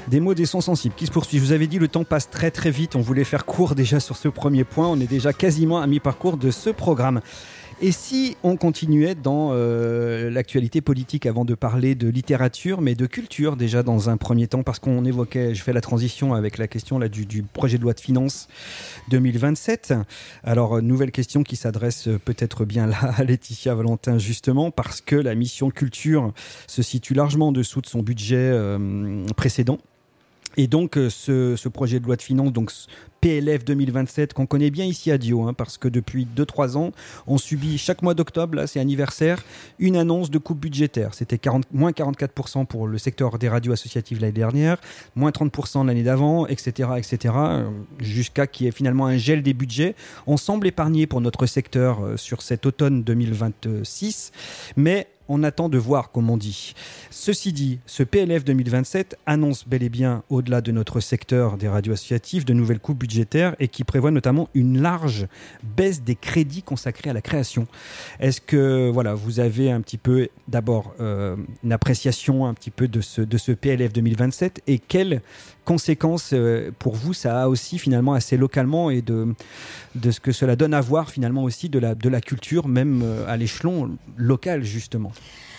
Des mots, des sons sensibles qui se poursuivent. Je vous avais dit, le temps passe très très vite. On voulait faire court déjà sur ce premier point. On est déjà quasiment à mi-parcours de ce programme. Et si on continuait dans l'actualité politique avant de parler de littérature, mais de culture déjà dans un premier temps, parce qu'on évoquait, je fais la transition avec la question là, du projet de loi de finances 2027. Alors, nouvelle question qui s'adresse peut-être bien là à Laetitia Valentin, justement, parce que la mission culture se situe largement en dessous de son budget précédent. Et donc, ce projet de loi de finances, donc PLF 2027, qu'on connaît bien ici à Dio, parce que depuis 2-3 ans, on subit chaque mois d'octobre, là c'est anniversaire, une annonce de coupe budgétaire. C'était moins 44% pour le secteur des radios associatives l'année dernière, moins 30% l'année d'avant, etc., jusqu'à qu'il y ait finalement un gel des budgets. On semble épargné pour notre secteur sur cet automne 2026, mais on attend de voir, comme on dit. Ceci dit, ce PLF 2027 annonce bel et bien, au-delà de notre secteur des radios associatives, de nouvelles coupes budgétaires et qui prévoit notamment une large baisse des crédits consacrés à la création. Est-ce que vous avez un petit peu, d'abord, une appréciation un petit peu de ce PLF 2027 et quelles conséquences pour vous ça a aussi finalement assez localement et de ce que cela donne à voir finalement aussi de la culture, même à l'échelon local justement?